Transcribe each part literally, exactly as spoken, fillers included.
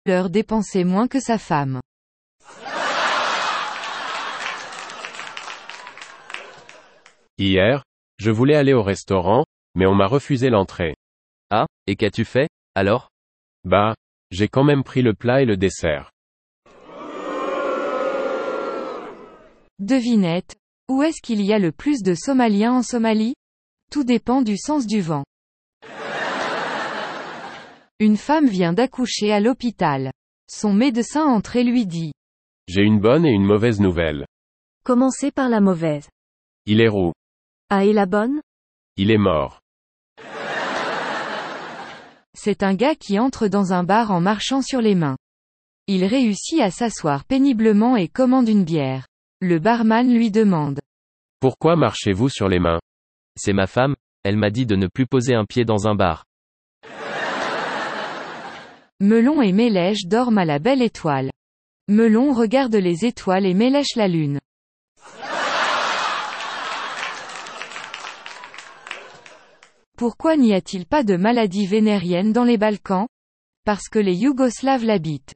leur dépenser moins que sa femme. Hier, je voulais aller au restaurant, mais on m'a refusé l'entrée. Ah, et qu'as-tu fait, alors? Bah, j'ai quand même pris le plat et le dessert. Devinette. Où est-ce qu'il y a le plus de Somaliens en Somalie? Tout dépend du sens du vent. Une femme vient d'accoucher à l'hôpital. Son médecin entre et lui dit. J'ai une bonne et une mauvaise nouvelle. Commencez par la mauvaise. Il est roux. Ah, et la bonne? Il est mort. C'est un gars qui entre dans un bar en marchant sur les mains. Il réussit à s'asseoir péniblement et commande une bière. Le barman lui demande. Pourquoi marchez-vous sur les mains? C'est ma femme, elle m'a dit de ne plus poser un pied dans un bar. Melon et Mélèche dorment à la belle étoile. Melon regarde les étoiles et Mélèche la lune. Pourquoi n'y a-t-il pas de maladie vénérienne dans les Balkans? Parce que les Yougoslaves l'habitent.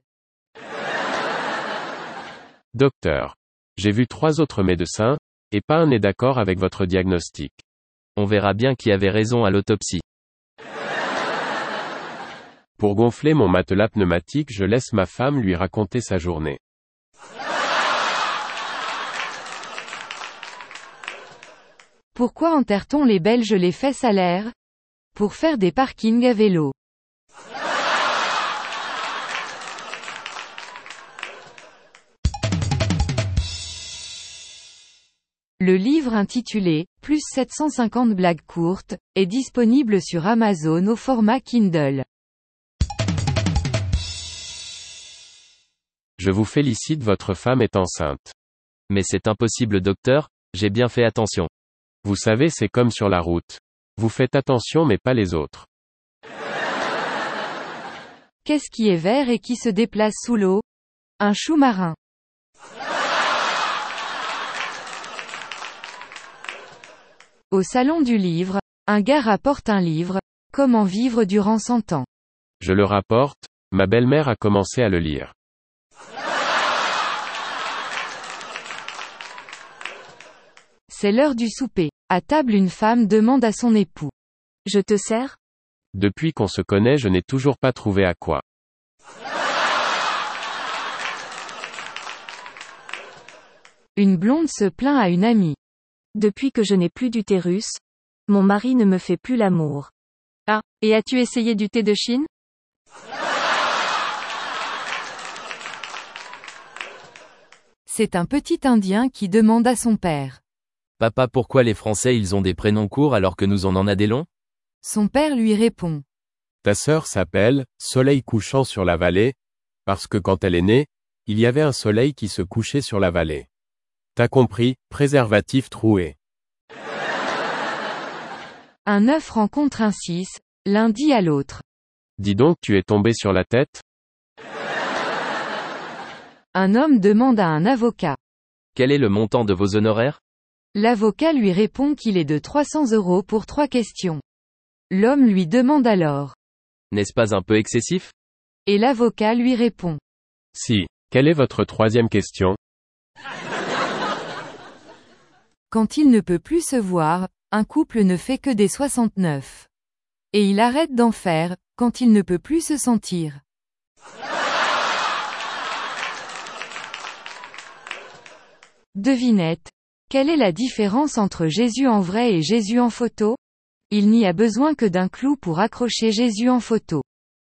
Docteur. J'ai vu trois autres médecins, et pas un n'est d'accord avec votre diagnostic. On verra bien qui avait raison à l'autopsie. Pour gonfler mon matelas pneumatique, je laisse ma femme lui raconter sa journée. Pourquoi enterre-t-on les Belges les fesses à l'air? Pour faire des parkings à vélo. Le livre intitulé « Plus sept cent cinquante blagues courtes » est disponible sur Amazon au format Kindle. Je vous félicite, votre femme est enceinte. Mais c'est impossible, docteur, j'ai bien fait attention. Vous savez, c'est comme sur la route. Vous faites attention mais pas les autres. Qu'est-ce qui est vert et qui se déplace sous l'eau? Un chou marin. Au salon du livre, un gars rapporte un livre, Comment vivre durant cent ans. Je le rapporte, ma belle-mère a commencé à le lire. C'est l'heure du souper. À table, une femme demande à son époux. Je te sers? Depuis qu'on se connaît, je n'ai toujours pas trouvé à quoi. Une blonde se plaint à une amie. Depuis que je n'ai plus d'utérus, mon mari ne me fait plus l'amour. Ah, et as-tu essayé du thé de Chine? C'est un petit Indien qui demande à son père. Papa, pourquoi les Français ils ont des prénoms courts alors que nous on en a des longs? Son père lui répond. Ta sœur s'appelle Soleil couchant sur la vallée, parce que quand elle est née, il y avait un soleil qui se couchait sur la vallée. T'as compris, préservatif troué. Un œuf rencontre un six, l'un dit à l'autre. Dis donc, tu es tombé sur la tête? Un homme demande à un avocat. Quel est le montant de vos honoraires? L'avocat lui répond qu'il est de trois cents euros pour trois questions. L'homme lui demande alors. N'est-ce pas un peu excessif? Et l'avocat lui répond. Si. Quelle est votre troisième question? Quand il ne peut plus se voir, un couple ne fait que des soixante-neuf. Et il arrête d'en faire, quand il ne peut plus se sentir. Devinette. Quelle est la différence entre Jésus en vrai et Jésus en photo? Il n'y a besoin que d'un clou pour accrocher Jésus en photo.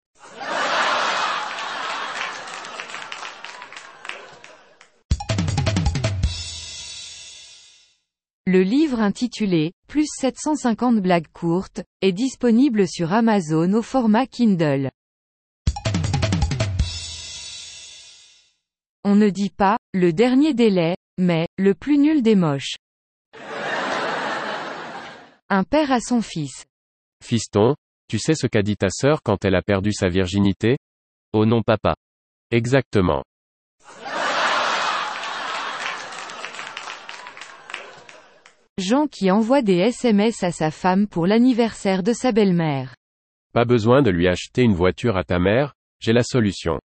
Le livre intitulé « Plus sept cent cinquante blagues courtes » est disponible sur Amazon au format Kindle. On ne dit pas « le dernier délai », mais « le plus nul des moches ». Un père à son fils. Fiston, tu sais ce qu'a dit ta sœur quand elle a perdu sa virginité? Oh non, papa. Exactement. Jean qui envoie des S M S à sa femme pour l'anniversaire de sa belle-mère. Pas besoin de lui acheter une voiture à ta mère, j'ai la solution.